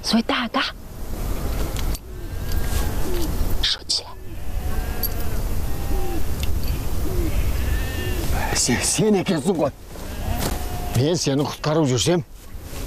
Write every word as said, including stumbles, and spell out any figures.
所以大家收起来。 Sen, sen ne kesin koy. Ben seni kurtarıp jursam,